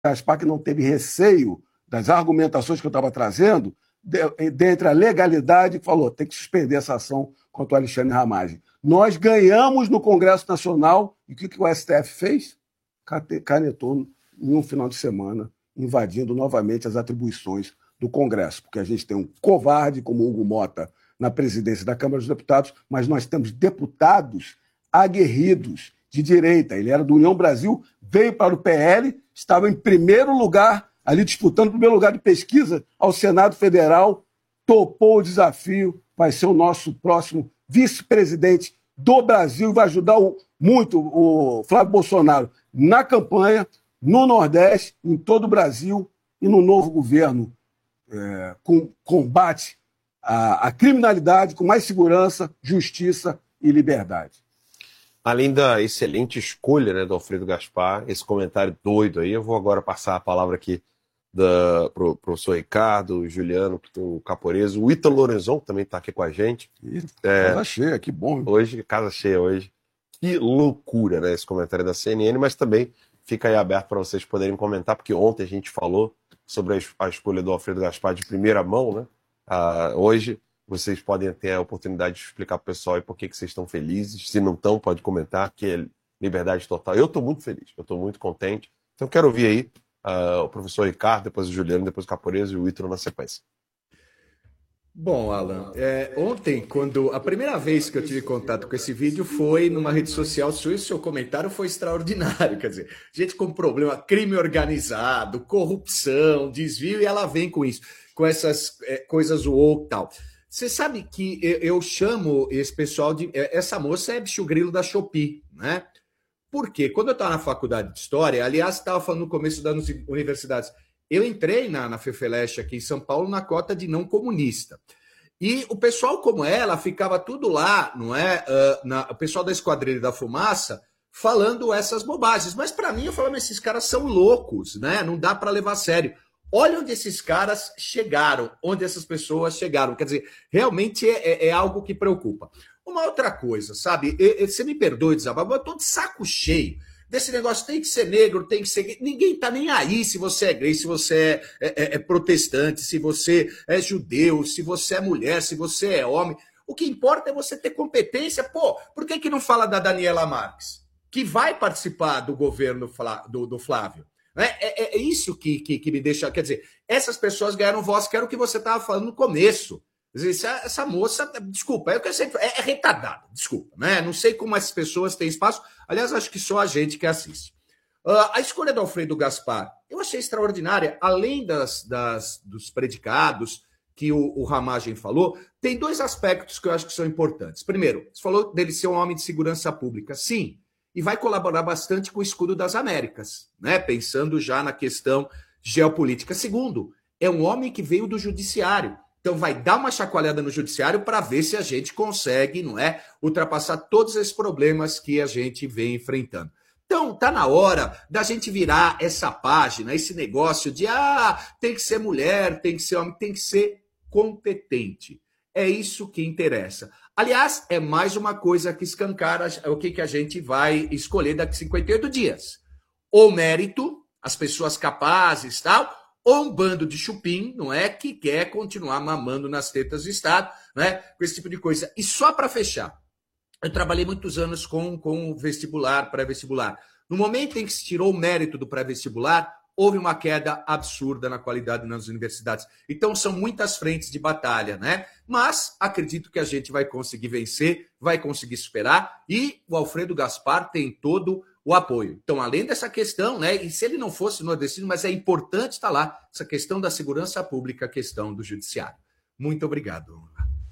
Gaspar, que não teve receio das argumentações que eu estava trazendo, dentre a legalidade, falou, tem que suspender essa ação contra o Alexandre Ramagem. Nós ganhamos no Congresso Nacional, e o que o STF fez? Canetou em um final de semana, invadindo novamente as atribuições do Congresso, porque a gente tem um covarde como Hugo Mota na presidência da Câmara dos Deputados, mas nós temos deputados aguerridos de direita. Ele era do União Brasil, veio para o PL, estava em primeiro lugar, ali disputando o primeiro lugar de pesquisa ao Senado Federal, topou o desafio, vai ser o nosso próximo vice-presidente do Brasil, vai ajudar muito o Flávio Bolsonaro na campanha, no Nordeste, em todo o Brasil e no novo governo, com combate à criminalidade, com mais segurança, justiça e liberdade. Além da excelente escolha, né, do Alfredo Gaspar, esse comentário doido aí, eu vou agora passar a palavra aqui para o professor Ricardo, o Juliano, o Caporeso, o Ítalo Lorenzon, que também está aqui com a gente. Casa cheia, que bom. Hoje, casa cheia hoje. Que loucura, né, esse comentário da CNN, mas também fica aí aberto para vocês poderem comentar, porque ontem a gente falou sobre a escolha do Alfredo Gaspar de primeira mão, né? Hoje vocês podem ter a oportunidade de explicar para o pessoal aí por que vocês estão felizes. Se não estão, pode comentar, que é liberdade total. Eu estou muito feliz, eu estou muito contente. Então quero ouvir aí o professor Ricardo, depois o Juliano, depois o Caporeso e o Ítalo na sequência. Bom, Alan, ontem, a primeira vez que eu tive contato com esse vídeo foi numa rede social sua, e o seu comentário foi extraordinário, quer dizer, gente com problema, crime organizado, corrupção, desvio, e ela vem com isso, com essas coisas woke e tal. Você sabe que eu chamo esse pessoal de... Essa moça é bicho grilo da Shopee, né? Por quê? Quando eu estava na faculdade de História, aliás, estava falando no começo das universidades, eu entrei na FEFELESH aqui em São Paulo na cota de não comunista. E o pessoal como ela ficava tudo lá, não é? O pessoal da Esquadrilha da Fumaça falando essas bobagens. Mas para mim, eu falava, esses caras são loucos, né? Não dá para levar a sério. Olha onde esses caras chegaram, onde essas pessoas chegaram. Quer dizer, realmente é algo que preocupa. Uma outra coisa, sabe? Você me perdoe, Desabafo, eu tô de saco cheio desse negócio, tem que ser negro, tem que ser gay. Ninguém tá nem aí se você é gay, se você é protestante, se você é judeu, se você é mulher, se você é homem. O que importa é você ter competência. Pô, por que não fala da Daniela Marques, que vai participar do governo do Flávio? É isso que me deixa... Quer dizer, essas pessoas ganharam voz, que era o que você estava falando no começo. Quer dizer, essa moça, desculpa, é retardada, desculpa, né? Não sei como essas pessoas têm espaço. Aliás, acho que só a gente que assiste. A escolha do Alfredo Gaspar, eu achei extraordinária. Além dos predicados que o Ramagem falou, tem dois aspectos que eu acho que são importantes. Primeiro, você falou dele ser um homem de segurança pública. Sim, e vai colaborar bastante com o escudo das Américas, né? Pensando já na questão geopolítica. Segundo, é um homem que veio do judiciário. Então vai dar uma chacoalhada no judiciário para ver se a gente consegue, não é, ultrapassar todos esses problemas que a gente vem enfrentando. Então tá na hora da gente virar essa página, esse negócio de tem que ser mulher, tem que ser homem, tem que ser competente. É isso que interessa. Aliás, é mais uma coisa que escancara o que a gente vai escolher daqui a 58 dias. Ou mérito, as pessoas capazes, tal, ou um bando de chupim, não é, que quer continuar mamando nas tetas do Estado, né, com esse tipo de coisa. E só para fechar, eu trabalhei muitos anos com vestibular, pré-vestibular. No momento em que se tirou o mérito do pré-vestibular, houve uma queda absurda na qualidade nas universidades. Então, são muitas frentes de batalha, né? Mas acredito que a gente vai conseguir vencer, vai conseguir superar, e o Alfredo Gaspar tem todo o apoio. Então, além dessa questão, né? E se ele não fosse nordestino, mas é importante estar lá, essa questão da segurança pública, a questão do judiciário. Muito obrigado.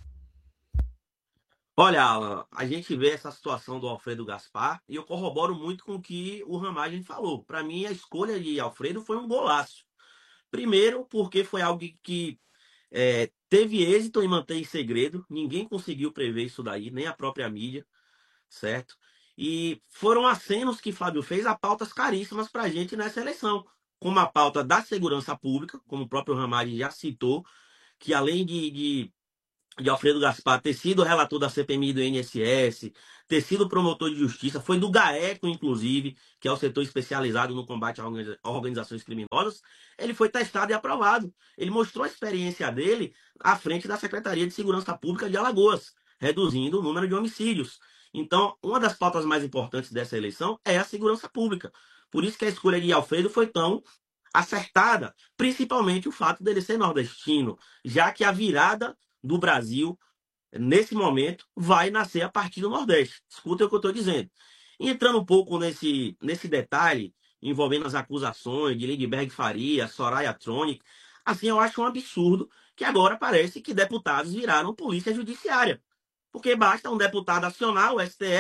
Olha, Alan, a gente vê essa situação do Alfredo Gaspar e eu corroboro muito com o que o Ramagem falou. Para mim, a escolha de Alfredo foi um golaço. Primeiro, porque foi algo que teve êxito em manter em segredo, ninguém conseguiu prever isso daí, nem a própria mídia, certo? E foram acenos que Flávio fez a pautas caríssimas para a gente nessa eleição, como a pauta da segurança pública, como o próprio Ramagem já citou, que além de de Alfredo Gaspar ter sido relator da CPMI do INSS, ter sido promotor de justiça, foi do GAECO, inclusive, que é o setor especializado no combate a organizações criminosas, ele foi testado e aprovado. Ele mostrou a experiência dele à frente da Secretaria de Segurança Pública de Alagoas, reduzindo o número de homicídios. Então, uma das pautas mais importantes dessa eleição é a segurança pública. Por isso que a escolha de Alfredo foi tão acertada, principalmente o fato dele ser nordestino, já que a virada do Brasil, nesse momento, vai nascer a partir do Nordeste. Escuta o que eu estou dizendo. E entrando um pouco nesse detalhe, envolvendo as acusações de Lindbergh Faria, Soraya Tronic, assim, eu acho um absurdo que agora parece que deputados viraram polícia judiciária. Porque basta um deputado acionar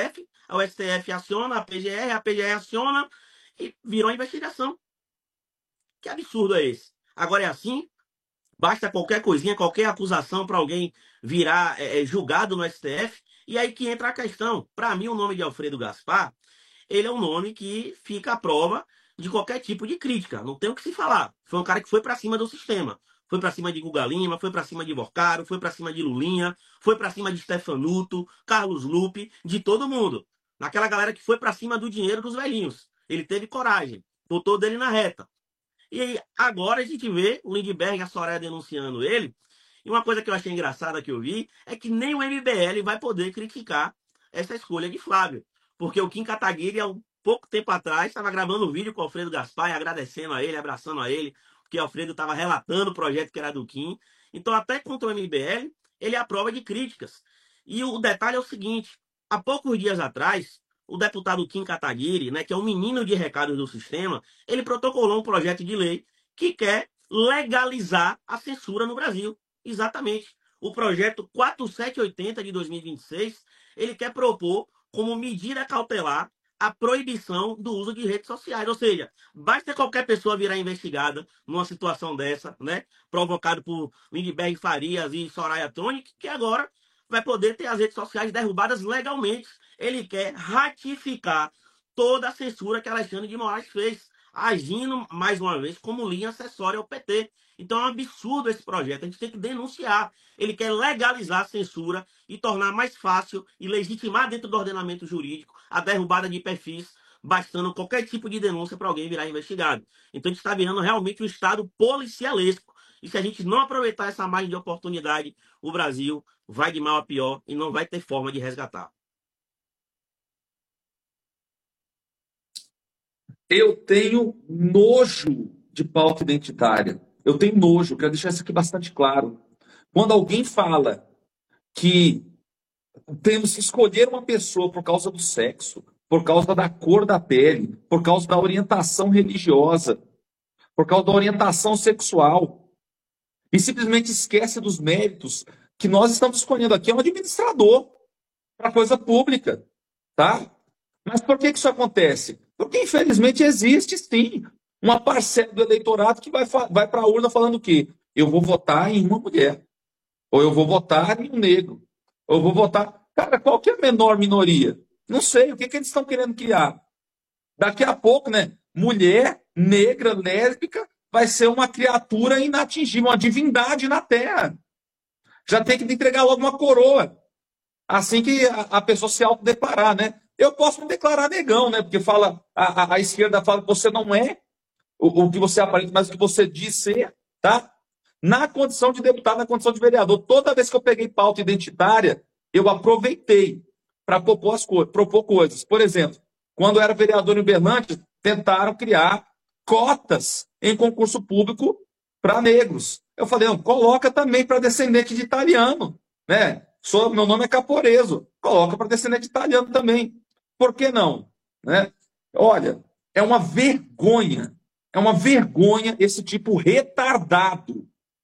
o STF aciona a PGR aciona e virou investigação. Que absurdo é esse? Agora é assim? Basta qualquer coisinha, qualquer acusação para alguém virar julgado no STF. E aí que entra a questão. Para mim, o nome de Alfredo Gaspar, ele é um nome que fica à prova de qualquer tipo de crítica. Não tem o que se falar. Foi um cara que foi para cima do sistema. Foi para cima de Guga Lima, foi para cima de Vorcaro, foi para cima de Lulinha, foi para cima de Stefanuto, Carlos Lupe, de todo mundo. Naquela galera que foi para cima do dinheiro dos velhinhos. Ele teve coragem, botou dele na reta. E aí, agora a gente vê o Lindbergh e a Soraya denunciando ele. E uma coisa que eu achei engraçada que eu vi é que nem o MBL vai poder criticar essa escolha de Flávio. Porque o Kim Kataguiri, há um pouco tempo atrás, estava gravando um vídeo com o Alfredo Gaspar, agradecendo a ele, abraçando a ele, porque o Alfredo estava relatando o projeto que era do Kim. Então, até contra o MBL, ele é a prova de críticas. E o detalhe é o seguinte: há poucos dias atrás, o deputado Kim Kataguiri, né, que é um menino de recados do sistema, ele protocolou um projeto de lei que quer legalizar a censura no Brasil. Exatamente. O projeto 4780 de 2026, ele quer propor como medida cautelar a proibição do uso de redes sociais. Ou seja, basta qualquer pessoa virar investigada numa situação dessa, né, provocado por Lindbergh Farias e Soraya Tronic, que agora vai poder ter as redes sociais derrubadas legalmente. Ele quer ratificar toda a censura que Alexandre de Moraes fez, agindo, mais uma vez, como linha acessória ao PT. Então é um absurdo esse projeto, a gente tem que denunciar. Ele quer legalizar a censura e tornar mais fácil e legitimar dentro do ordenamento jurídico a derrubada de perfis, bastando qualquer tipo de denúncia para alguém virar investigado. Então a gente está virando realmente um Estado policialesco. E se a gente não aproveitar essa margem de oportunidade, o Brasil vai de mal a pior e não vai ter forma de resgatar. Eu tenho nojo de pauta identitária. Eu tenho nojo, quero deixar isso aqui bastante claro. Quando alguém fala que temos que escolher uma pessoa por causa do sexo, por causa da cor da pele, por causa da orientação religiosa, por causa da orientação sexual, e simplesmente esquece dos méritos que nós estamos escolhendo aqui, é um administrador para coisa pública, tá? Mas por que isso acontece? Porque, infelizmente, existe, sim, uma parcela do eleitorado que vai para a urna falando o quê? Eu vou votar em uma mulher, ou eu vou votar em um negro, ou eu vou votar... Cara, qual que é a menor minoria? Não sei, o que eles estão querendo criar? Daqui a pouco, né? Mulher, negra, lésbica, vai ser uma criatura inatingível, uma divindade na Terra. Já tem que entregar logo uma coroa. Assim que a pessoa se autodeclarar, né? Eu posso me declarar negão, né? Porque fala, a esquerda fala que você não é o que você aparenta, mas o que você diz ser, tá? Na condição de deputado, na condição de vereador, toda vez que eu peguei pauta identitária, eu aproveitei para propor coisas. Por exemplo, quando eu era vereador em Uberlândia, tentaram criar cotas em concurso público para negros. Eu falei, não, coloca também para descendente de italiano, né? Meu nome é Caporeso, coloca para descendente de italiano também. Por que não? Né? Olha, é uma vergonha esse tipo retardado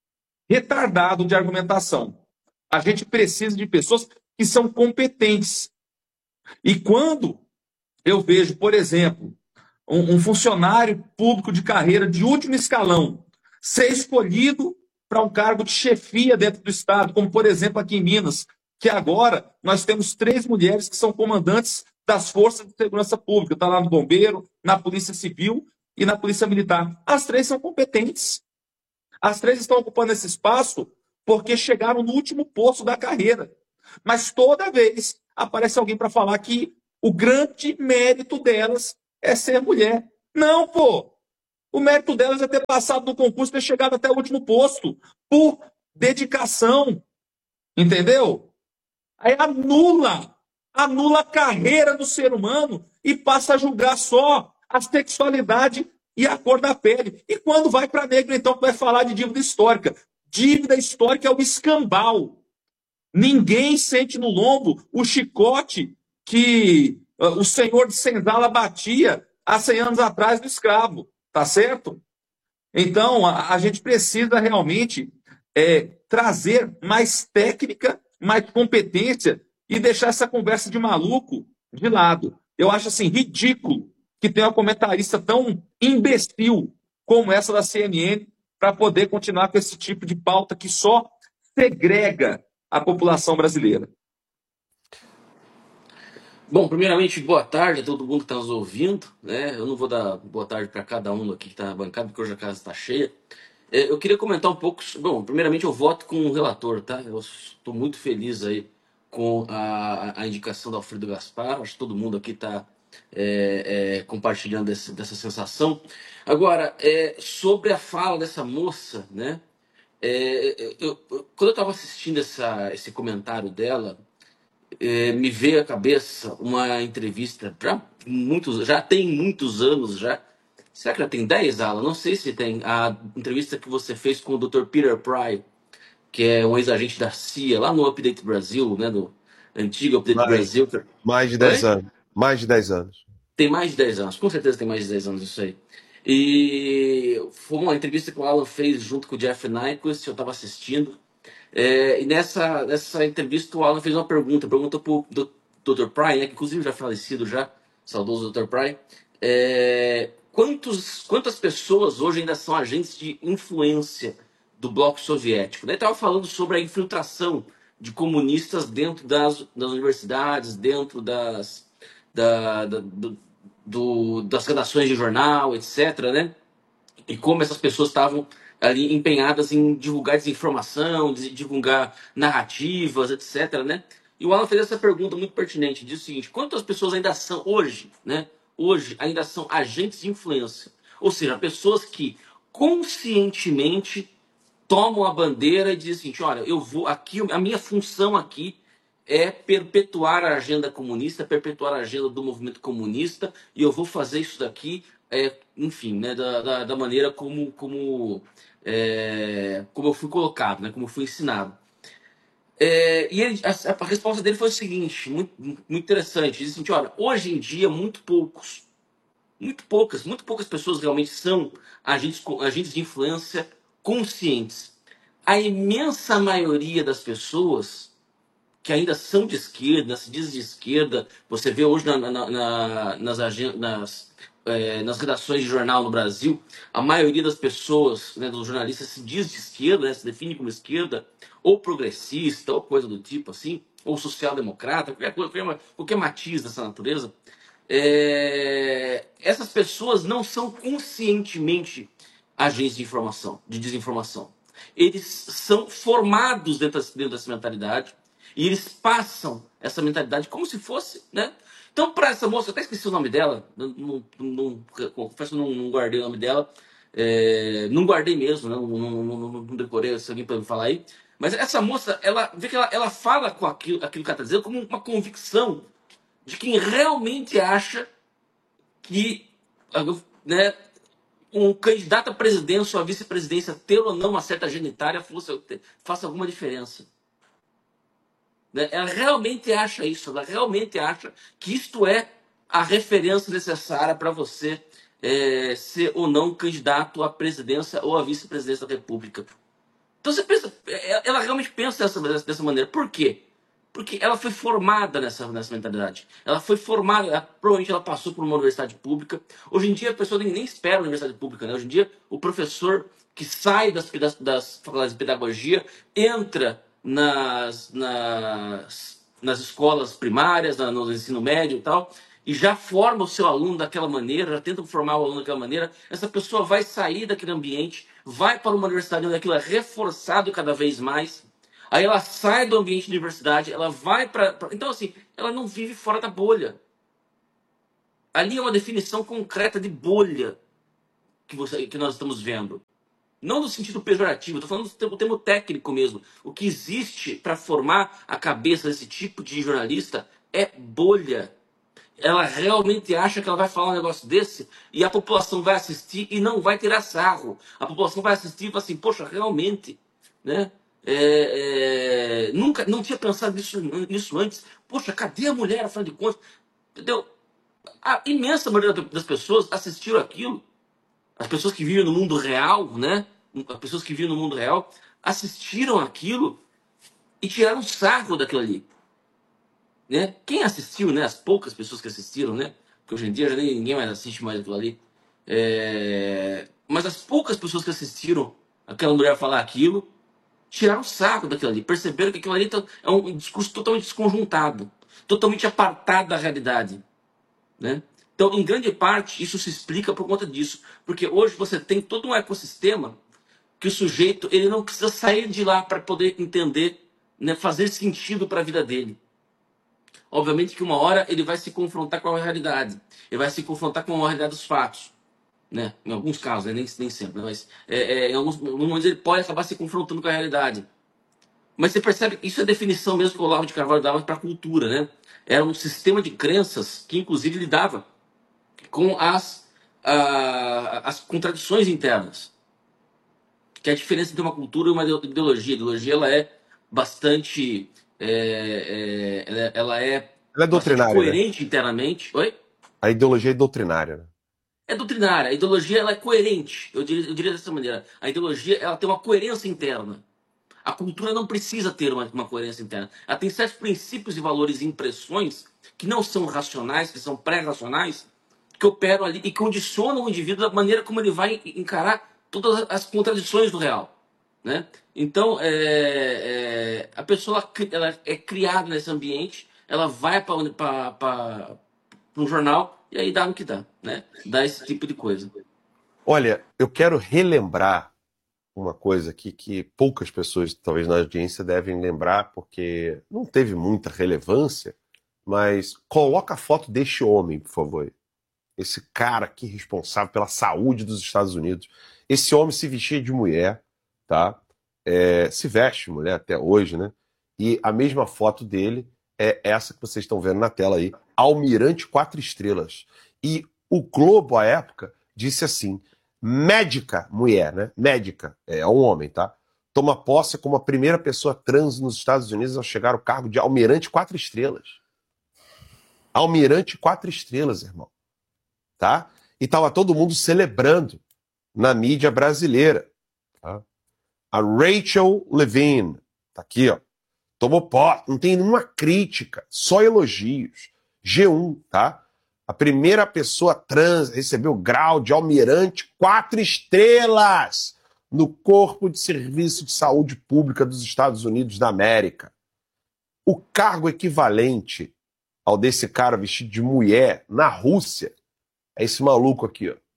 de argumentação. A gente precisa de pessoas que são competentes. E quando eu vejo, por exemplo, um funcionário público de carreira de último escalão ser escolhido para um cargo de chefia dentro do Estado, como, por exemplo, aqui em Minas, que agora nós temos 3 mulheres que são comandantes das forças de segurança pública. Está lá no Bombeiro, na Polícia Civil e na Polícia Militar. As 3 são competentes. As 3 estão ocupando esse espaço porque chegaram no último posto da carreira. Mas toda vez aparece alguém para falar que o grande mérito delas é ser mulher. Não, pô! O mérito delas é ter passado no concurso, ter chegado até o último posto, por dedicação, entendeu? Aí anula a carreira do ser humano e passa a julgar só a sexualidade e a cor da pele. E quando vai para negro, então, vai falar de dívida histórica. Dívida histórica é o escambau. Ninguém sente no lombo o chicote que o senhor de senzala batia há 100 anos atrás no escravo, tá certo? Então, a gente precisa realmente trazer mais técnica, mais competência e deixar essa conversa de maluco de lado. Eu acho assim ridículo que tenha uma comentarista tão imbecil como essa da CNN para poder continuar com esse tipo de pauta que só segrega a população brasileira. Bom, primeiramente, boa tarde a todo mundo que está nos ouvindo, né? Eu não vou dar boa tarde para cada um aqui que está na bancada, porque hoje a casa está cheia. Eu queria comentar um pouco. Bom, primeiramente eu voto com o relator, tá? Eu estou muito feliz aí com a indicação do Alfredo Gaspar. Acho que todo mundo aqui está compartilhando dessa sensação. Agora, sobre a fala dessa moça, né? Quando eu estava assistindo esse comentário dela, me veio à cabeça uma entrevista já tem muitos anos já. Será que já tem 10, Alan? Não sei se tem. A entrevista que você fez com o Dr. Peter Pry, que é um ex-agente da CIA, lá no Update Brasil, né? No antigo Update Brasil. Mais de 10 anos. Mais de 10 anos. Tem mais de 10 anos, com certeza tem mais de 10 anos isso aí. E foi uma entrevista que o Alan fez junto com o Jeff Nyquist, eu estava assistindo. E nessa entrevista o Alan fez uma perguntou para o Dr. Pry, né, que inclusive já falecido já, saudoso Dr. Pry, quantas pessoas hoje ainda são agentes de influência do bloco soviético? Ele estava falando sobre a infiltração de comunistas dentro das universidades, dentro das redações de jornal, etc., né? E como essas pessoas estavam ali empenhadas em divulgar desinformação, divulgar narrativas, etc., né? E o Alan fez essa pergunta muito pertinente, diz o seguinte: quantas pessoas ainda são hoje, né? Hoje ainda são agentes de influência, ou seja, pessoas que conscientemente tomam a bandeira e dizem assim: olha, eu vou aqui, a minha função aqui é perpetuar a agenda comunista, perpetuar a agenda do movimento comunista, e eu vou fazer isso daqui, enfim, né, da maneira como eu fui colocado, né, como eu fui ensinado. E a resposta dele foi o seguinte, muito, muito interessante. Ele disse assim: olha, hoje em dia, muito poucas pessoas realmente são agentes de influência conscientes. A imensa maioria das pessoas que ainda são de esquerda, se diz de esquerda, você vê hoje nas redações de jornal no Brasil, a maioria das pessoas, né, dos jornalistas, se diz de esquerda, né, se define como esquerda, ou progressista, ou coisa do tipo assim, ou social-democrata, qualquer matiz dessa natureza. Essas pessoas não são conscientemente agentes de informação, de desinformação. Eles são formados dentro dessa mentalidade e eles passam essa mentalidade como se fosse, né? Então, para essa moça, eu até esqueci o nome dela, confesso que não guardei o nome dela, não guardei mesmo, né? Não decorei, se alguém pode me falar aí. Mas essa moça, ela vê que ela fala com aquilo que ela está dizendo como uma convicção de quem realmente acha que, né, um candidato à presidência ou à vice-presidência, ter ou não uma certa genitária, faça alguma diferença. Né? Ela realmente acha isso, ela realmente acha que isto é a referência necessária para você ser ou não candidato à presidência ou à vice-presidência da República. Então você pensa, ela realmente pensa dessa maneira. Por quê? Porque ela foi formada nessa mentalidade. Ela foi formada, provavelmente ela passou por uma universidade pública. Hoje em dia a pessoa nem espera a universidade pública, né? Hoje em dia o professor que sai das faculdades de pedagogia entra nas escolas primárias, no ensino médio e tal, e já forma o seu aluno daquela maneira, já tenta formar o aluno daquela maneira, essa pessoa vai sair daquele ambiente, vai para uma universidade onde aquilo é reforçado cada vez mais. Aí ela sai do ambiente de universidade, ela vai para. Então, assim, ela não vive fora da bolha. Ali é uma definição concreta de bolha que nós estamos vendo. Não no sentido pejorativo, estou falando do termo técnico mesmo. O que existe para formar a cabeça desse tipo de jornalista é bolha. Ela realmente acha que ela vai falar um negócio desse e a população vai assistir e não vai tirar sarro. A população vai assistir e fala assim, poxa, realmente, né? Nunca, não tinha pensado nisso antes. Poxa, cadê a mulher, afinal de contas? Entendeu? A imensa maioria das pessoas assistiram aquilo. As pessoas que vivem no mundo real, né? As pessoas que vivem no mundo real assistiram aquilo e tiraram sarro daquilo ali. Né? Quem assistiu, né? As poucas pessoas que assistiram, né? Porque hoje em dia já ninguém mais assiste mais aquilo ali. Mas as poucas pessoas que assistiram aquela mulher falar aquilo tiraram sarro daquilo ali. Perceberam que aquilo ali é um discurso totalmente desconjuntado, totalmente apartado da realidade. Né? Então, em grande parte, isso se explica por conta disso. Porque hoje você tem todo um ecossistema que o sujeito ele não precisa sair de lá para poder entender, né, fazer sentido para a vida dele. Obviamente que uma hora ele vai se confrontar com a realidade. Ele vai se confrontar com a realidade dos fatos. Né? Em alguns casos, né? nem sempre. Né? Mas em alguns momentos ele pode acabar se confrontando com a realidade. Mas você percebe que isso é a definição mesmo que o Olavo de Carvalho dava para a cultura. Né? Era um sistema de crenças que inclusive lidava com as contradições internas. Que é a diferença entre uma cultura e uma ideologia. A ideologia ela é bastante... ela é Ela é bastante doutrinária, né? coerente internamente. Oi? A ideologia é doutrinária, né? É doutrinária. A ideologia ela é coerente. Eu diria dessa maneira. A ideologia ela tem uma coerência interna. A cultura não precisa ter uma coerência interna. Ela tem certos princípios e valores e impressões que não são racionais, que são pré-racionais, que operam ali e condicionam o indivíduo da maneira como ele vai encarar todas as contradições do real. Né? Então, a pessoa ela é criada nesse ambiente, ela vai para um jornal e aí dá no que dá. Né? Dá esse tipo de coisa. Olha, eu quero relembrar uma coisa aqui que poucas pessoas, talvez na audiência, devem lembrar, porque não teve muita relevância, mas coloca a foto deste homem, por favor. Esse cara aqui responsável pela saúde dos Estados Unidos. Esse homem se vestia de mulher, tá? Se veste de mulher até hoje, né? E a mesma foto dele é essa que vocês estão vendo na tela aí, Almirante 4 Estrelas. E o Globo, à época, disse assim, médica, mulher, né? Médica, é um homem, tá? Toma posse como a primeira pessoa trans nos Estados Unidos ao chegar ao cargo de Almirante 4 Estrelas. Almirante 4 Estrelas, irmão. Tá? E estava todo mundo celebrando na mídia brasileira. Tá? A Rachel Levine, tá aqui, ó, tomou posse, não tem nenhuma crítica, só elogios. G1, tá? A primeira pessoa trans recebeu o grau de Almirante 4 Estrelas no Corpo de Serviço de Saúde Pública dos Estados Unidos da América. O cargo equivalente ao desse cara vestido de mulher na Rússia é esse maluco aqui, ó.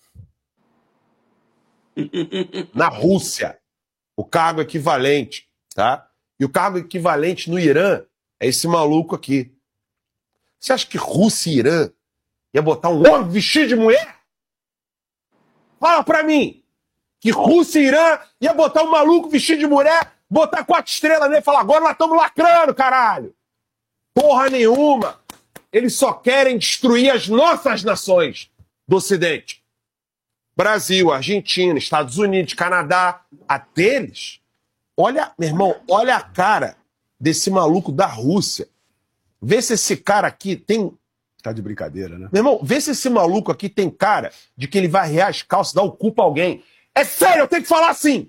Na Rússia. O cargo equivalente, tá? E o cargo equivalente no Irã é esse maluco aqui. Você acha que Rússia e Irã ia botar um homem vestido de mulher? Fala pra mim. Que Rússia e Irã ia botar um maluco vestido de mulher, botar 4 estrelas nele e falar, agora nós estamos lacrando, caralho. Porra nenhuma. Eles só querem destruir as nossas nações do Ocidente. Brasil, Argentina, Estados Unidos, Canadá, até eles. Olha, meu irmão, olha a cara desse maluco da Rússia. Vê se esse cara aqui tem... Tá de brincadeira, né? Meu irmão, vê se esse maluco aqui tem cara de que ele vai arrear as calças, dar o cu pra alguém. É sério, eu tenho que falar assim.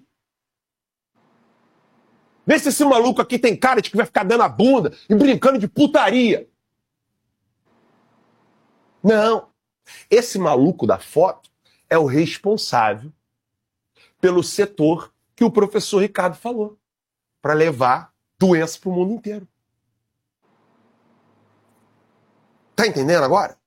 Vê se esse maluco aqui tem cara de que vai ficar dando a bunda e brincando de putaria. Não. Esse maluco da foto é o responsável pelo setor que o professor Ricardo falou, para levar doença para o mundo inteiro. Tá entendendo agora?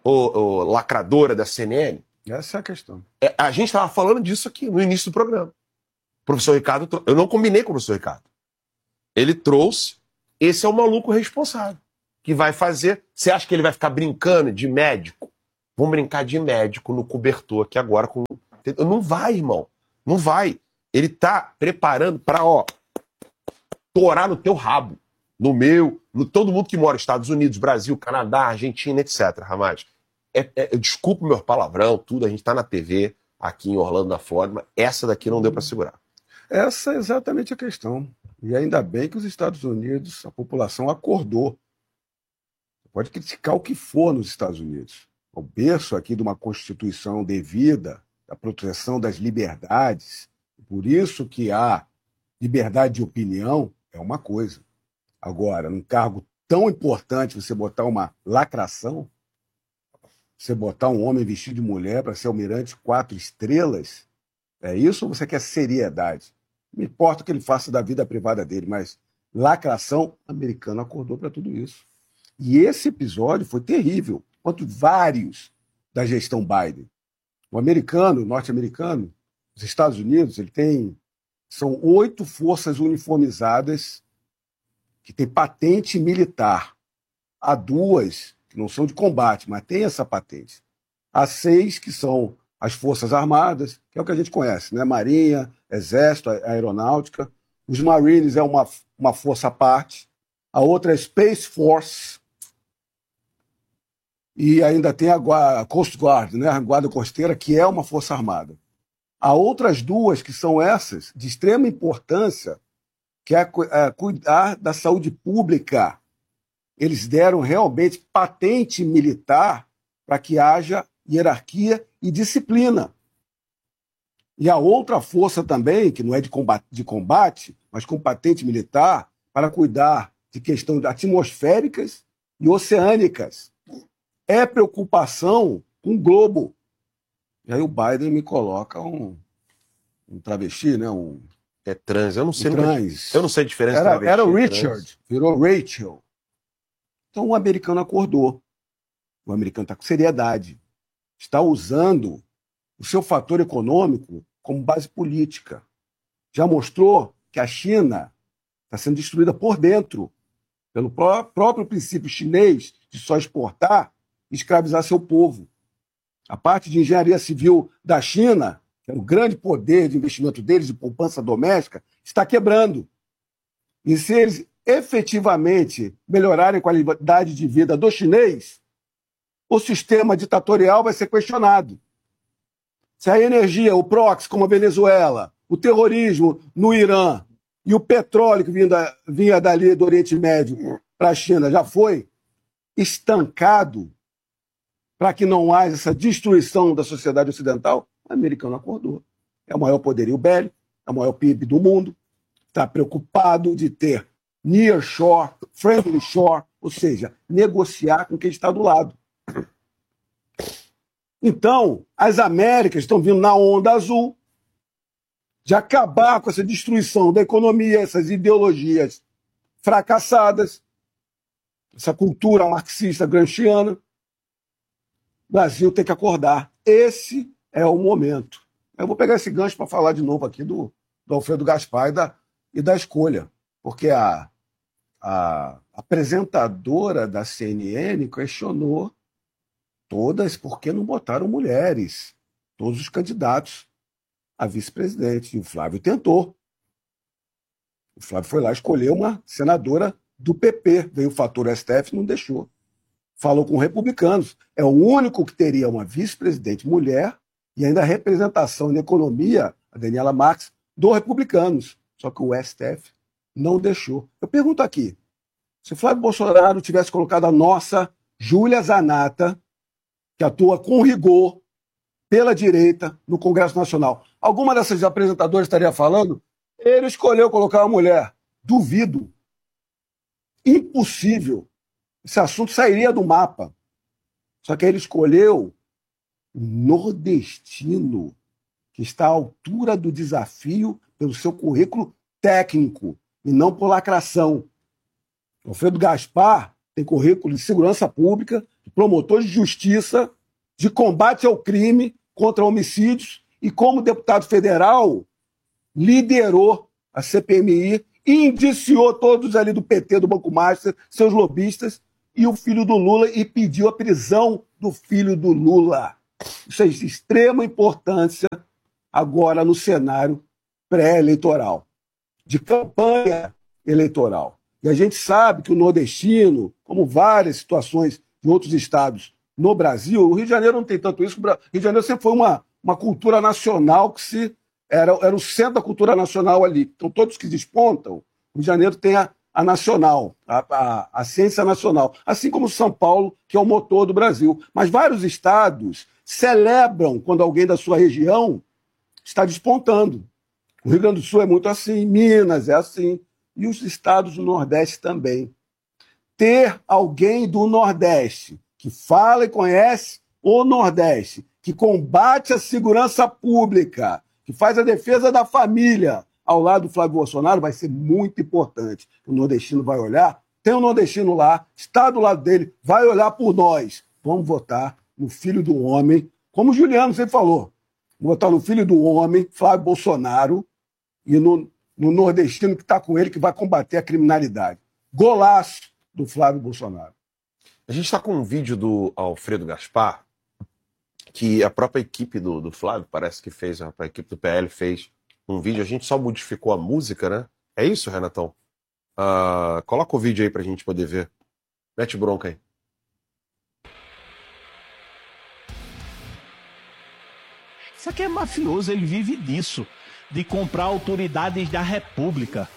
ô lacradora da CNN? Essa é a questão. A gente estava falando disso aqui no início do programa. O professor Ricardo, eu não combinei com o professor Ricardo. Ele trouxe, esse é o maluco responsável, que vai fazer. Você acha que ele vai ficar brincando de médico? Vamos brincar de médico no cobertor aqui agora. Não vai, irmão. Não vai. Ele tá preparando para, torar no teu rabo. No meu, no todo mundo que mora nos Estados Unidos, Brasil, Canadá, Argentina, etc. Ramage. Desculpa o meu palavrão, tudo, a gente tá na TV, aqui em Orlando, na Flórida, mas essa daqui não deu para segurar. Essa é exatamente a questão. E ainda bem que os Estados Unidos, a população acordou. Você pode criticar o que for nos Estados Unidos. O berço aqui de uma Constituição devida, da proteção das liberdades. Por isso que a liberdade de opinião é uma coisa. Agora, num cargo tão importante, você botar uma lacração, você botar um homem vestido de mulher para ser almirante 4 estrelas, é isso ou você quer seriedade? Não importa o que ele faça da vida privada dele, mas lacração, o americano acordou para tudo isso. E esse episódio foi terrível, quanto vários da gestão Biden. O americano, o norte-americano, os Estados Unidos, são 8 forças uniformizadas que têm patente militar. Há 2 que não são de combate, mas têm essa patente. Há 6 que são as Forças Armadas, que é o que a gente conhece, né? Marinha, Exército, Aeronáutica. Os Marines é uma força à parte. A outra é Space Force. E ainda tem a Coast Guard, né? A Guarda Costeira, que é uma força armada. Há outras 2 que são essas, de extrema importância, que é cuidar da saúde pública. Eles deram realmente patente militar para que haja hierarquia e disciplina. E a outra força também, que não é de combate, mas com patente militar, para cuidar de questões atmosféricas e oceânicas. É preocupação com o globo. E aí o Biden me coloca um travesti, né? É trans, eu não sei. Trans. Eu não sei a diferença. Era o Richard, virou Rachel. Então o americano acordou. O americano está com seriedade. Está usando o seu fator econômico como base política. Já mostrou que a China está sendo destruída por dentro, pelo próprio princípio chinês de só exportar e escravizar seu povo. A parte de engenharia civil da China, que era o grande poder de investimento deles, de poupança doméstica, está quebrando. E se eles efetivamente melhorarem a qualidade de vida do chinês, o sistema ditatorial vai ser questionado. Se a energia, o proxy, como a Venezuela, o terrorismo no Irã e o petróleo que vinha dali do Oriente Médio para a China já foi estancado para que não haja essa destruição da sociedade ocidental, o americano acordou. É o maior poderio bélico, é o maior PIB do mundo, está preocupado de ter near shore, friendly shore, ou seja, negociar com quem está do lado. Então, as Américas estão vindo na onda azul de acabar com essa destruição da economia, essas ideologias fracassadas, essa cultura marxista gramsciana. O Brasil tem que acordar. Esse é o momento. Eu vou pegar esse gancho para falar de novo aqui do Alfredo Gaspar e da escolha, porque a apresentadora da CNN questionou todas por que não botaram mulheres, todos os candidatos a vice-presidente. E o Flávio tentou. O Flávio foi lá escolher uma senadora do PP. Veio o fator STF e não deixou. Falou com republicanos. É o único que teria uma vice-presidente mulher e ainda a representação na economia, a Daniela Marques, dos republicanos. Só que o STF não deixou. Eu pergunto aqui, se o Flávio Bolsonaro tivesse colocado a nossa Júlia Zanata, que atua com rigor pela direita no Congresso Nacional, alguma dessas apresentadoras estaria falando? Ele escolheu colocar uma mulher. Duvido. Impossível. Esse assunto sairia do mapa. Só que ele escolheu um nordestino que está à altura do desafio pelo seu currículo técnico e não por lacração. Alfredo Gaspar tem currículo de segurança pública, de promotor de justiça, de combate ao crime contra homicídios, e como deputado federal, liderou a CPMI e indiciou todos ali do PT, do Banco Master, seus lobistas, e o filho do Lula, e pediu a prisão do filho do Lula. Isso é de extrema importância agora no cenário pré-eleitoral, de campanha eleitoral. E a gente sabe que o nordestino, como várias situações de outros estados no Brasil, o Rio de Janeiro não tem tanto isso, o Rio de Janeiro sempre foi uma cultura nacional que era o centro da cultura nacional ali. Então, todos que despontam, o Rio de Janeiro tem a nacional, a ciência nacional, assim como São Paulo, que é o motor do Brasil. Mas vários estados celebram quando alguém da sua região está despontando. O Rio Grande do Sul é muito assim, Minas é assim, e os estados do Nordeste também. Ter alguém do Nordeste que fala e conhece o Nordeste, que combate a segurança pública, que faz a defesa da família ao lado do Flávio Bolsonaro, vai ser muito importante. O nordestino vai olhar, tem um nordestino lá, está do lado dele, vai olhar por nós. Vamos votar no filho do homem, como o Juliano sempre falou. Vamos votar no filho do homem, Flávio Bolsonaro, e no nordestino que está com ele, que vai combater a criminalidade. Golaço do Flávio Bolsonaro. A gente está com um vídeo do Alfredo Gaspar, que a própria equipe do Flávio, parece que fez, a equipe do PL fez um vídeo, a gente só modificou a música, né? É isso, Renatão? Coloca o vídeo aí pra gente poder ver. Mete bronca aí. Isso aqui é mafioso, ele vive disso, de comprar autoridades da República.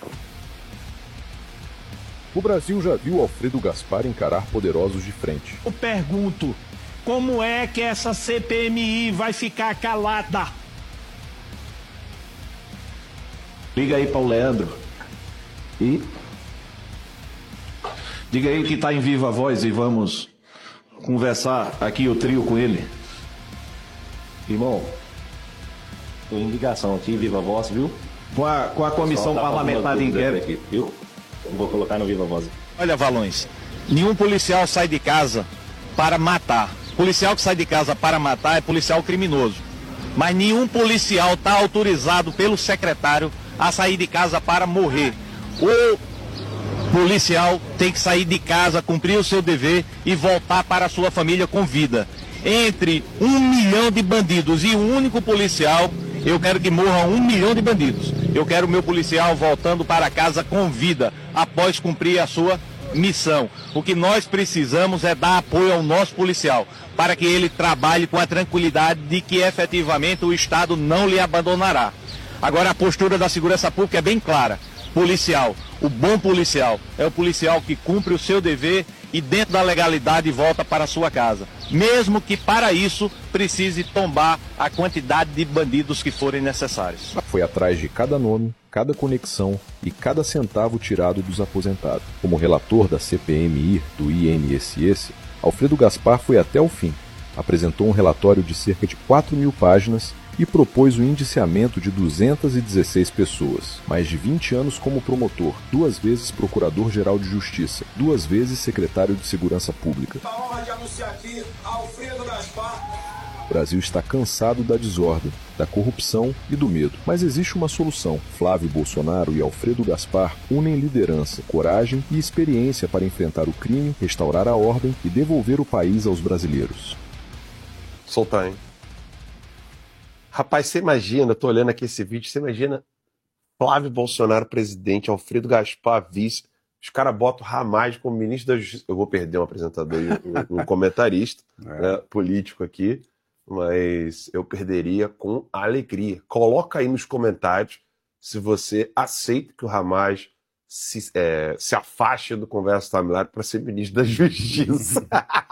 O Brasil já viu Alfredo Gaspar encarar poderosos de frente. Eu pergunto, como é que essa CPMI vai ficar calada? Liga aí para o Leandro e diga aí que está em viva voz e vamos conversar aqui o trio com ele. Irmão, tô em ligação aqui, viva voz, viu? Com a comissão parlamentar de inquérito. Aqui, viu? Vou colocar no viva voz. Olha, Valões, nenhum policial sai de casa para matar. Policial que sai de casa para matar é policial criminoso. Mas nenhum policial está autorizado pelo secretário a sair de casa para morrer. O policial tem que sair de casa, cumprir o seu dever e voltar para a sua família com vida. Entre 1 milhão de bandidos e um único policial, eu quero que morram 1 milhão de bandidos. Eu quero o meu policial voltando para casa com vida, após cumprir a sua missão. O que nós precisamos é dar apoio ao nosso policial, para que ele trabalhe com a tranquilidade de que efetivamente o Estado não lhe abandonará. Agora a postura da segurança pública é bem clara. Policial, o bom policial é o policial que cumpre o seu dever e dentro da legalidade volta para a sua casa. Mesmo que para isso precise tombar a quantidade de bandidos que forem necessários. Foi atrás de cada nome, cada conexão e cada centavo tirado dos aposentados. Como relator da CPMI do INSS, Alfredo Gaspar foi até o fim. Apresentou um relatório de cerca de 4.000 páginas e propôs o indiciamento de 216 pessoas. Mais de 20 anos como promotor, 2 vezes procurador-geral de justiça, 2 vezes secretário de segurança pública. A honra de anunciar aqui Alfredo Gaspar. O Brasil está cansado da desordem, da corrupção e do medo. Mas existe uma solução. Flávio Bolsonaro e Alfredo Gaspar unem liderança, coragem e experiência para enfrentar o crime, restaurar a ordem e devolver o país aos brasileiros. Soltar, hein? Rapaz, você imagina, eu tô olhando aqui esse vídeo, você imagina Flávio Bolsonaro presidente, Alfredo Gaspar vice, os caras botam Ramagem como ministro da Justiça. Eu vou perder um apresentador e um comentarista né, político aqui, mas eu perderia com alegria. Coloca aí nos comentários se você aceita que o Ramagem se afaste do Conversa Familiar para ser ministro da Justiça.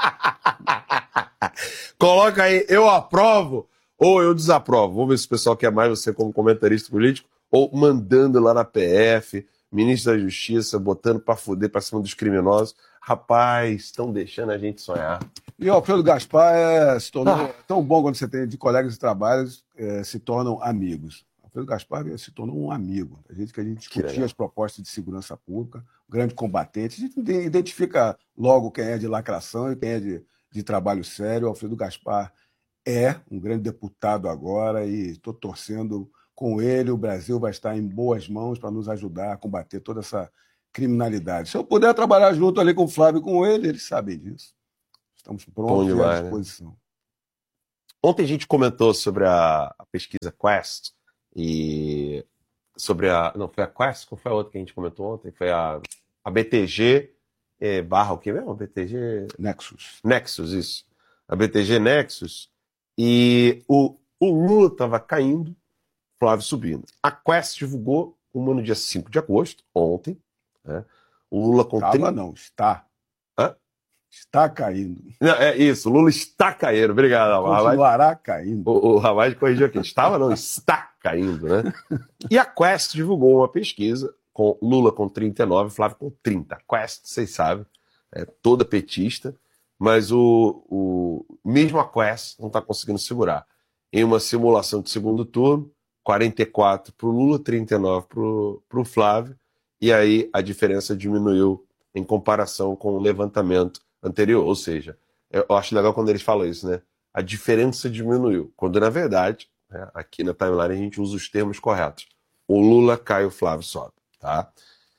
Coloca aí, eu aprovo ou eu desaprovo. Vamos ver se o pessoal quer mais você como comentarista político ou mandando lá na PF, ministro da Justiça, botando pra fuder pra cima dos criminosos. Rapaz, estão deixando a gente sonhar. E o Alfredo Gaspar se tornou tão bom quando você tem de colegas de trabalho, se tornam amigos. O Alfredo Gaspar se tornou um amigo. A gente discutia as propostas de segurança pública, um grande combatente. A gente identifica logo quem é de lacração e quem é de trabalho sério. O Alfredo Gaspar é um grande deputado agora e estou torcendo com ele. O Brasil vai estar em boas mãos para nos ajudar a combater toda essa criminalidade. Se eu puder trabalhar junto ali com o Flávio e com ele, eles sabem disso. Estamos prontos e à disposição. Ontem a gente comentou sobre a pesquisa Quest e sobre a... Não, foi a Quest? Qual foi a outra que a gente comentou ontem? Foi a BTG barra o que mesmo? A BTG... Nexus. Nexus, isso. A BTG Nexus. E o Lula estava caindo, Flávio subindo. A Quest divulgou uma no dia 5 de agosto, ontem. Né? O Lula com... Não, está. Hã? Está caindo. Não, é isso, o Lula está caindo. Obrigado. Continuará caindo. O Ramage corrigiu aqui. Estava, não, está caindo, né? E a Quest divulgou uma pesquisa com Lula com 39, Flávio com 30. A Quest, vocês sabem, é toda petista, mas mesmo a Quest não está conseguindo segurar. Em uma simulação de segundo turno, 44 para o Lula, 39 para o Flávio, e aí a diferença diminuiu em comparação com o levantamento anterior. Ou seja, eu acho legal quando eles falam isso, né? A diferença diminuiu, quando na verdade, né, aqui na timeline a gente usa os termos corretos. O Lula cai, o Flávio sobe, tá?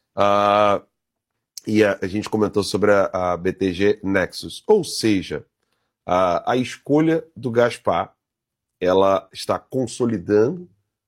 E a gente comentou sobre a BTG Nexus, ou seja, a escolha do Gaspar, ela está consolidando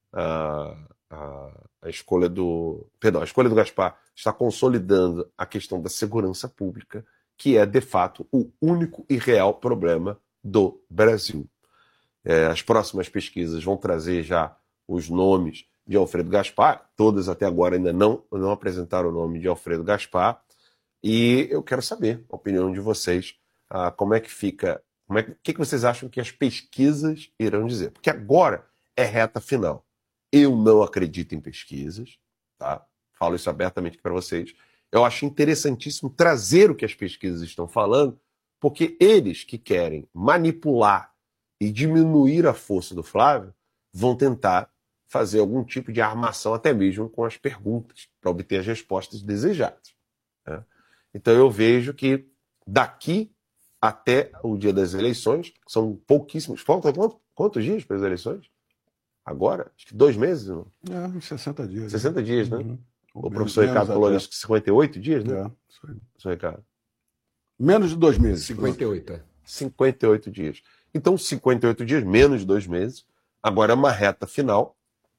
a escolha do Gaspar está consolidando a questão da segurança pública, que é, de fato, o único e real problema do Brasil. As próximas pesquisas vão trazer já os nomes de Alfredo Gaspar, todas até agora ainda não apresentaram o nome de Alfredo Gaspar, e eu quero saber a opinião de vocês, como é que fica, o que vocês acham que as pesquisas irão dizer? Porque agora é reta final. Eu não acredito em pesquisas, tá? Falo isso abertamente para vocês. Eu acho interessantíssimo trazer o que as pesquisas estão falando, porque eles que querem manipular e diminuir a força do Flávio vão tentar fazer algum tipo de armação, até mesmo com as perguntas, para obter as respostas desejadas. Né? Então eu vejo que daqui até o dia das eleições, são pouquíssimos. Faltam quantos dias para as eleições? Agora? Acho que 2 meses? Não? 60 dias. 60 dias, né? Uhum. O professor Ricardo falou isso, que 58 dias, né? Isso aí. Professor Ricardo. Menos de 2 meses. 58, 58 dias. Então, 58 dias, menos de 2 meses. Agora é uma reta final.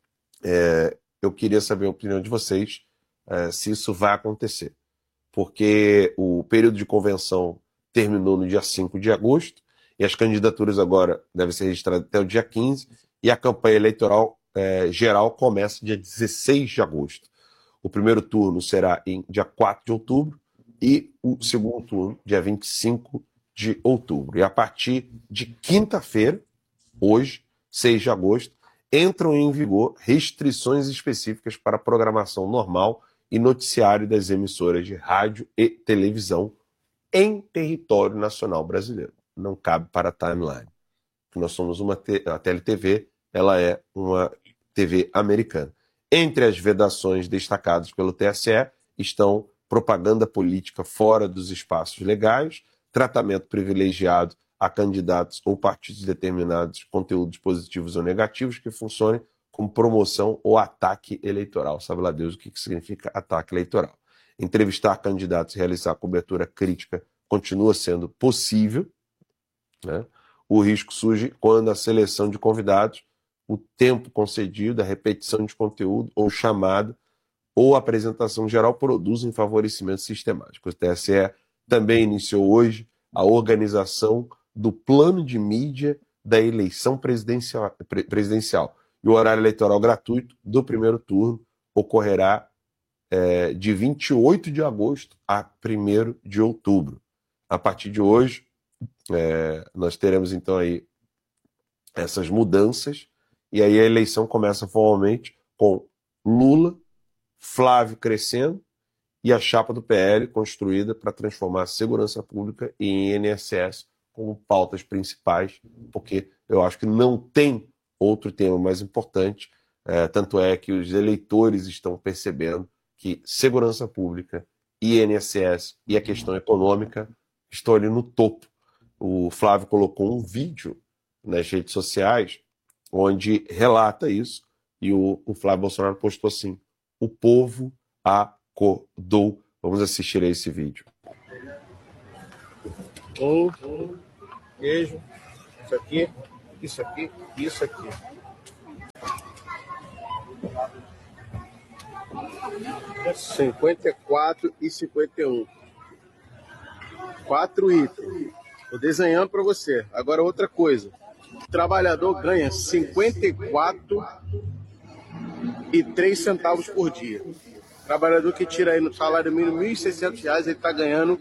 Eu queria saber a opinião de vocês se isso vai acontecer. Porque o período de convenção terminou no dia 5 de agosto e as candidaturas agora devem ser registradas até o dia 15 e a campanha eleitoral geral começa dia 16 de agosto. O primeiro turno será em dia 4 de outubro e o segundo turno dia 25 de outubro. E a partir de quinta-feira, hoje, 6 de agosto, entram em vigor restrições específicas para a programação normal e noticiário das emissoras de rádio e televisão em território nacional brasileiro. Não cabe para a timeline. Nós somos a TLTV, ela é uma TV americana. Entre as vedações destacadas pelo TSE estão propaganda política fora dos espaços legais, tratamento privilegiado a candidatos ou partidos determinados, conteúdos positivos ou negativos que funcionem como promoção ou ataque eleitoral. Sabe lá Deus o que significa ataque eleitoral. Entrevistar candidatos e realizar cobertura crítica continua sendo possível, né? O risco surge quando a seleção de convidados, o tempo concedido, a repetição de conteúdo ou chamada ou apresentação geral produzem favorecimento sistemático. O TSE também iniciou hoje a organização do plano de mídia da eleição presidencial. E o horário eleitoral gratuito do primeiro turno ocorrerá de 28 de agosto a 1º de outubro. A partir de hoje, nós teremos então aí essas mudanças, e aí a eleição começa formalmente com Lula, Flávio crescendo e a chapa do PL construída para transformar a segurança pública e INSS como pautas principais, porque eu acho que não tem outro tema mais importante, tanto é que os eleitores estão percebendo que segurança pública, INSS e a questão econômica estão ali no topo. o Flávio colocou um vídeo nas redes sociais onde relata isso, e o Flávio Bolsonaro postou assim: o povo acordou. Vamos assistir a esse vídeo. Queijo, isso aqui, isso aqui, isso aqui. R$54,51. 4 itens. Tô desenhando para você. Agora outra coisa. O trabalhador ganha 54,03 centavos por dia. O trabalhador que tira aí no salário mínimo R$1.600, ele está ganhando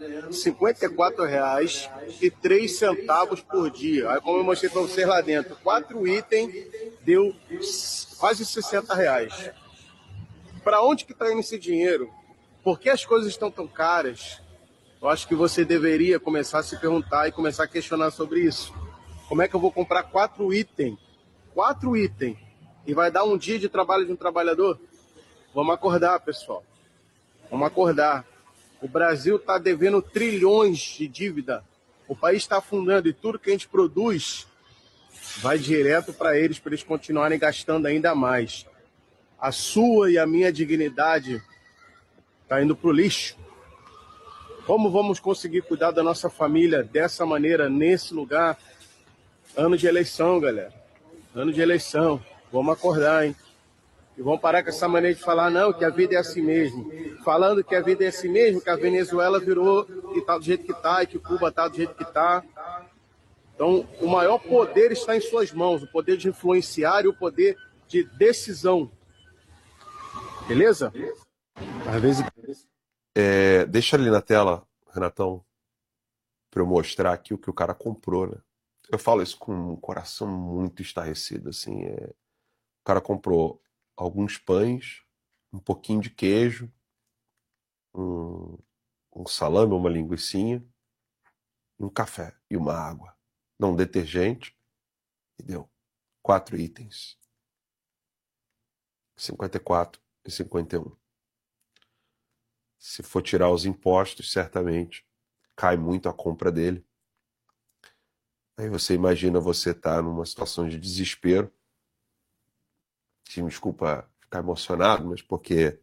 R$54,03 por dia. Aí, como eu mostrei para vocês lá dentro, 4 itens deu quase R$60. Para onde que está indo esse dinheiro? Por que as coisas estão tão caras? Eu acho que você deveria começar a se perguntar e começar a questionar sobre isso. Como é que eu vou comprar 4 itens? 4 itens. E vai dar um dia de trabalho de um trabalhador? Vamos acordar, pessoal. Vamos acordar. O Brasil está devendo trilhões de dívida. O país está afundando e tudo que a gente produz vai direto para eles continuarem gastando ainda mais. A sua e a minha dignidade está indo para o lixo. Como vamos conseguir cuidar da nossa família dessa maneira, nesse lugar? Ano de eleição, galera. Ano de eleição. Vamos acordar, hein? E vamos parar com essa maneira de falar, não, que a vida é assim mesmo. Falando que a vida é assim mesmo, que a Venezuela virou e tá do jeito que tá, e que Cuba tá do jeito que tá. Então, o maior poder está em suas mãos. O poder de influenciar e o poder de decisão. Beleza? Às vezes... Deixa ali na tela, Renatão, para eu mostrar aqui o que o cara comprou, né? Eu falo isso com um coração muito estarrecido, assim. O cara comprou alguns pães, um pouquinho de queijo, um salame, uma linguicinha, um café e uma água. Não, um detergente, e deu 4 itens. 54,51. Se for tirar os impostos, certamente cai muito a compra dele. Aí você imagina você estar numa situação de desespero. Me desculpa ficar emocionado, mas porque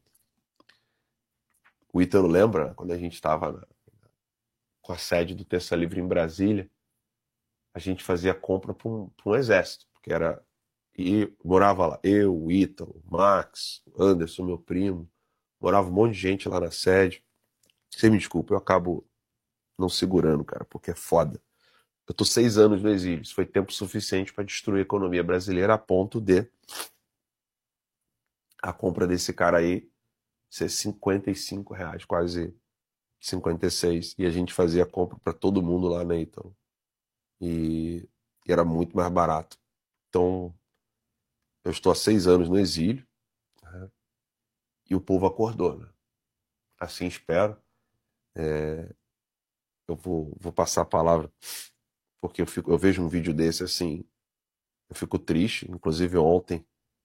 o Ítalo lembra, quando a gente estava com a sede do Terça Livre em Brasília, a gente fazia compra para um exército, porque era... E morava lá, eu, o Ítalo, o Max, o Anderson, meu primo, morava um monte de gente lá na sede. Você me desculpa, eu acabo não segurando, cara, porque é foda. Eu tô 6 anos no exílio, isso foi tempo suficiente para destruir a economia brasileira a ponto de a compra desse cara aí ser R$55, quase 56, e a gente fazia a compra para todo mundo lá, né, então. E era muito mais barato. Então, eu estou há 6 anos no exílio, né, e o povo acordou, né? Assim espero. Eu vou passar a palavra, porque eu vejo um vídeo desse assim, eu fico triste. Inclusive ontem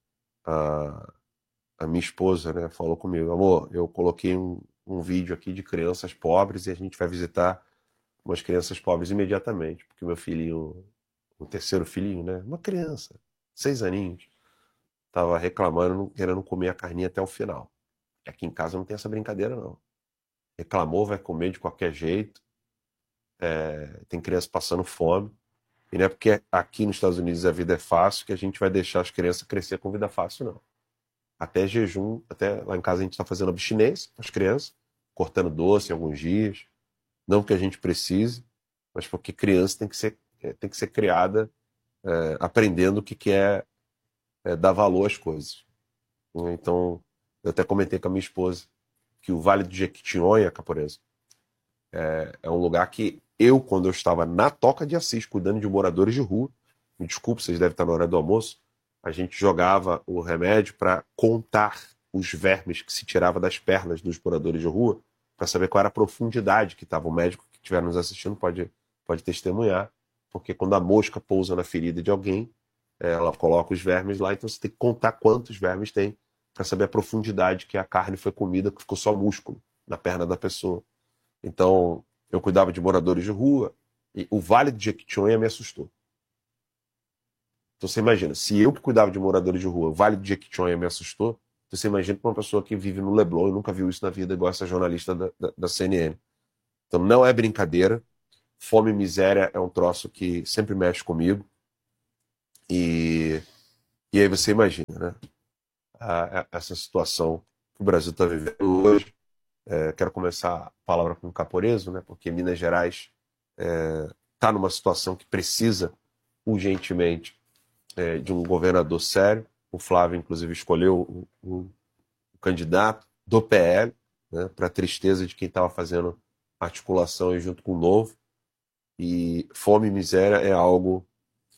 a minha esposa, né, falou comigo: amor, eu coloquei um vídeo aqui de crianças pobres e a gente vai visitar umas crianças pobres imediatamente, porque meu filhinho, o terceiro filhinho, né, uma criança, 6 aninhos, estava reclamando, querendo comer a carninha até o final. Aqui em casa não tem essa brincadeira, não. Reclamou, vai comer de qualquer jeito. Tem criança passando fome. E não é porque aqui nos Estados Unidos a vida é fácil que a gente vai deixar as crianças crescer com vida fácil, não. Até jejum, até lá em casa a gente está fazendo abstinência com as crianças, cortando doce em alguns dias. Não que a gente precise, mas porque criança tem que ser criada aprendendo o que é dar valor às coisas. Então, eu até comentei com a minha esposa que o Vale do Jequitinhonha, Caporeza, é um lugar que quando eu estava na Toca de Assis, cuidando de moradores de rua, me desculpe, vocês devem estar na hora do almoço, a gente jogava o remédio para contar os vermes que se tirava das pernas dos moradores de rua, para saber qual era a profundidade que estava. O médico que estiver nos assistindo pode testemunhar, porque quando a mosca pousa na ferida de alguém, ela coloca os vermes lá, então você tem que contar quantos vermes tem para saber a profundidade que a carne foi comida, que ficou só músculo na perna da pessoa. Então, eu cuidava de moradores de rua, E o Vale do Jequitinhonha me assustou. Então você imagina, se eu que cuidava de moradores de rua, o Vale do Jequitinhonha me assustou, então você imagina para uma pessoa que vive no Leblon e nunca viu isso na vida, igual essa jornalista da CNN. Então não é brincadeira. Fome e miséria é um troço que sempre mexe comigo. E aí você imagina, né? Essa situação que o Brasil está vivendo hoje. Quero começar a palavra com o Caporeso, né? Porque Minas Gerais está numa situação que precisa urgentemente de um governador sério. O Flávio, inclusive, escolheu o candidato do PL, né? Para tristeza de quem estava fazendo articulação aí junto com o Novo. E fome e miséria é algo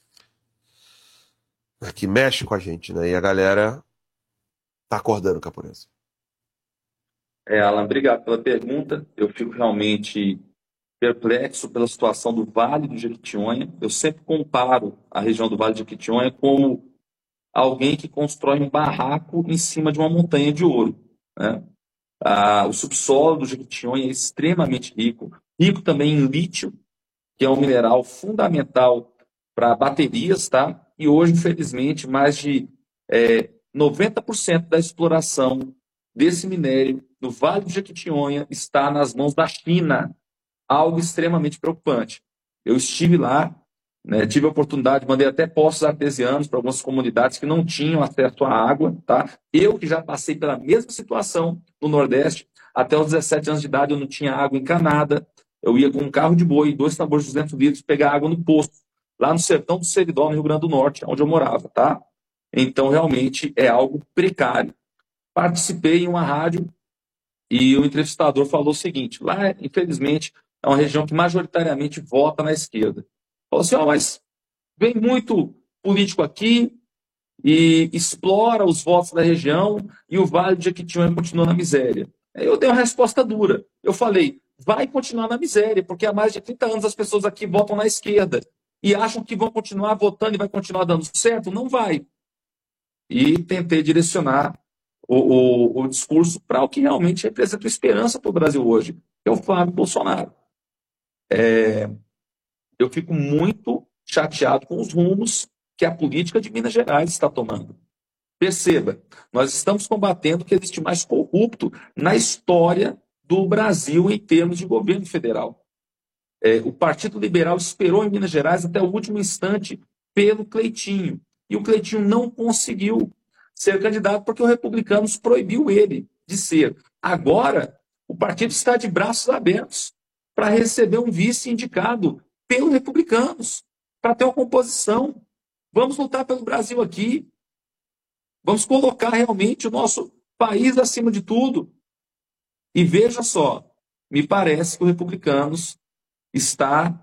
que mexe com a gente, né? E a galera tá acordando, Caporeso. Alan, obrigado pela pergunta. Eu fico realmente perplexo pela situação do Vale do Jequitinhonha. Eu sempre comparo a região do Vale do Jequitinhonha como alguém que constrói um barraco em cima de uma montanha de ouro, né? O subsolo do Jequitinhonha é extremamente rico também em lítio, que é um mineral fundamental para baterias, tá? E hoje, infelizmente, mais de 90% da exploração desse minério no Vale do Jequitinhonha está nas mãos da China, algo extremamente preocupante. Eu estive lá, né, tive a oportunidade, mandei até poços artesianos para algumas comunidades que não tinham acesso à água, tá? Eu que já passei pela mesma situação no Nordeste, até os 17 anos de idade eu não tinha água encanada, eu ia com um carro de boi, 2 tambores de 200 litros, pegar água no poço, lá no sertão do Seridó, no Rio Grande do Norte, onde eu morava, tá? Então, realmente, é algo precário. Participei em uma rádio e o entrevistador falou o seguinte, lá, infelizmente, é uma região que majoritariamente vota na esquerda. Falou assim, mas vem muito político aqui e explora os votos da região e o Vale do Jequitinhonha continua na miséria. Aí eu dei uma resposta dura. Eu falei, vai continuar na miséria, porque há mais de 30 anos as pessoas aqui votam na esquerda e acham que vão continuar votando e vai continuar dando certo. Não vai. E tentei direcionar o discurso para o que realmente representa esperança para o Brasil hoje, que é o Flávio Bolsonaro. Eu fico muito chateado com os rumos que a política de Minas Gerais está tomando. Perceba, nós estamos combatendo que existe mais corrupto na história do Brasil em termos de governo federal. O Partido Liberal esperou em Minas Gerais até o último instante pelo Cleitinho. E o Cleitinho não conseguiu ser candidato porque o Republicanos proibiu ele de ser. Agora, o partido está de braços abertos para receber um vice indicado pelos Republicanos, para ter uma composição. Vamos lutar pelo Brasil aqui. Vamos colocar realmente o nosso país acima de tudo. E veja só, me parece que o Republicanos está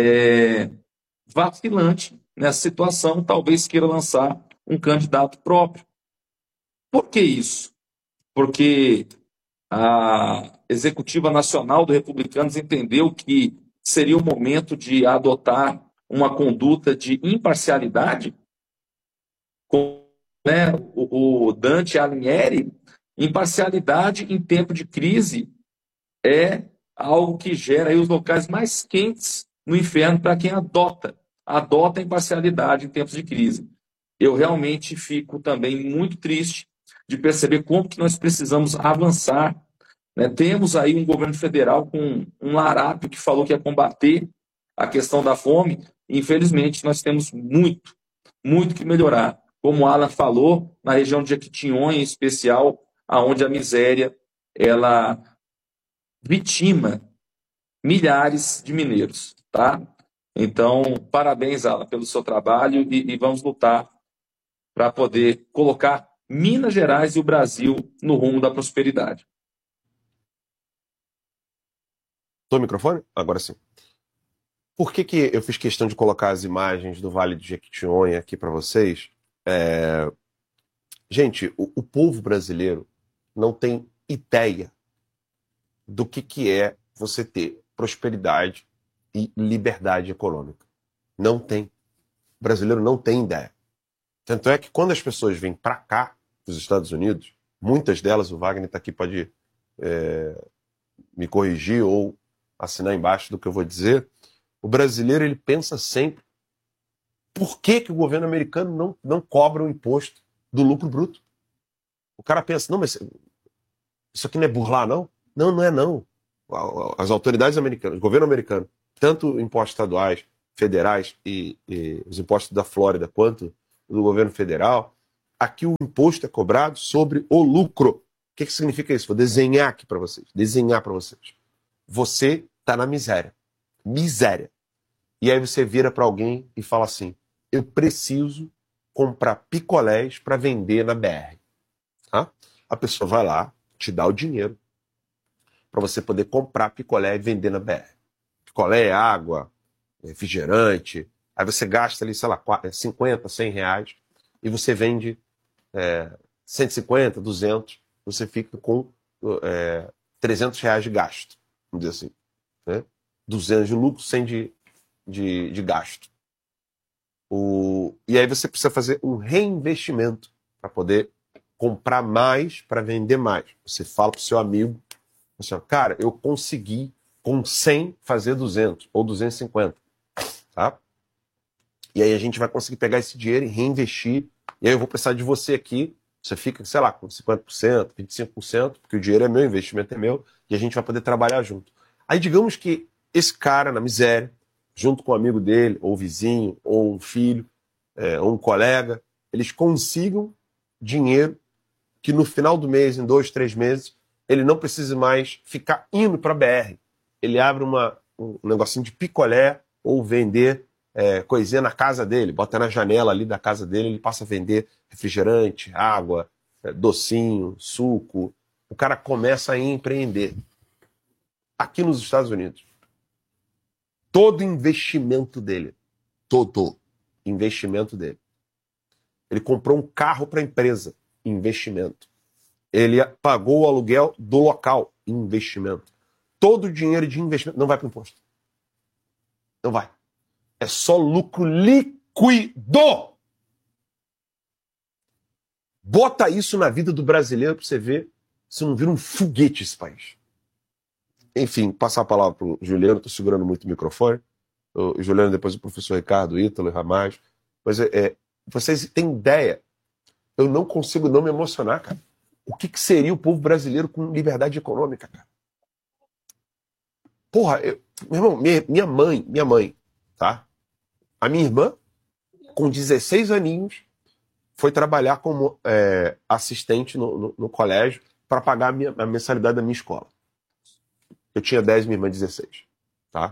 vacilante nessa situação, talvez queira lançar um candidato próprio. Por que isso? Porque a Executiva Nacional do Republicanos entendeu que seria o momento de adotar uma conduta de imparcialidade, com o Dante Alighieri. Imparcialidade em tempo de crise é algo que gera aí os locais mais quentes no inferno para quem adota a imparcialidade em tempos de crise. Eu realmente fico também muito triste de perceber como que nós precisamos avançar, né? Temos aí um governo federal com um larápio que falou que ia combater a questão da fome, e infelizmente nós temos muito que melhorar. Como o Alan falou, na região de Jequitinhonha em especial, aonde a miséria ela vitima milhares de mineiros, tá? Então, parabéns, Alan, pelo seu trabalho e vamos lutar para poder colocar Minas Gerais e o Brasil no rumo da prosperidade. Tô no microfone? Agora sim. Por que eu fiz questão de colocar as imagens do Vale do Jequitinhonha aqui para vocês? Gente, o povo brasileiro não tem ideia do que é você ter prosperidade e liberdade econômica. Não tem. O brasileiro não tem ideia. Tanto é que quando as pessoas vêm para cá, dos Estados Unidos, muitas delas, o Wagner está aqui, pode me corrigir ou assinar embaixo do que eu vou dizer, O brasileiro, ele pensa sempre por que o governo americano não cobra o imposto do lucro bruto. O cara pensa, não, mas isso aqui não é burlar, não? Não, não é não. As autoridades americanas, o governo americano, tanto impostos estaduais, federais e os impostos da Flórida, quanto do governo federal, aqui o imposto é cobrado sobre o lucro. O que significa isso? Vou desenhar aqui para vocês. Desenhar para vocês. Você está na miséria. Miséria. E aí você vira para alguém e fala assim, eu preciso comprar picolés para vender na BR. Tá? A pessoa vai lá, te dá o dinheiro para você poder comprar picolé e vender na BR. Picolé, água, refrigerante. Aí você gasta ali, sei lá, 50, 100 reais e você vende 150, 200. Você fica com 300 reais de gasto, vamos dizer assim. Né? 200 de lucro, 100 de gasto. E aí você precisa fazer um reinvestimento para poder comprar mais, para vender mais. Você fala para o seu amigo, assim, cara, eu consegui com 100 fazer 200 ou 250. Tá? E aí a gente vai conseguir pegar esse dinheiro e reinvestir. E aí eu vou precisar de você aqui. Você fica, sei lá, com 50%, 25%, porque o dinheiro é meu, o investimento é meu, e a gente vai poder trabalhar junto. Aí digamos que esse cara na miséria, junto com um amigo dele, ou vizinho, ou um filho, ou um colega, eles consigam dinheiro que no final do mês, em 2, 3 meses, ele não precisa mais ficar indo para a BR. Ele abre um negocinho de picolé ou vender coisinha na casa dele, bota na janela ali da casa dele, ele passa a vender refrigerante, água, docinho, suco. O cara começa a empreender. Aqui nos Estados Unidos, todo investimento dele, ele comprou um carro para a empresa, investimento. Ele pagou o aluguel do local, investimento. Todo o dinheiro de investimento não vai para o imposto. Não vai. É só lucro líquido. Bota isso na vida do brasileiro para você ver se não vira um foguete esse país. Enfim, passar a palavra para o Juliano, estou segurando muito o microfone. O Juliano, depois o professor Ricardo, Ítalo e Ramais. Mas vocês têm ideia? Eu não consigo não me emocionar, cara. O que seria o povo brasileiro com liberdade econômica, cara? Porra, meu irmão, minha mãe, tá? A minha irmã, com 16 aninhos, foi trabalhar como assistente no colégio para pagar a mensalidade da minha escola. Eu tinha 10, minha irmã 16, tá?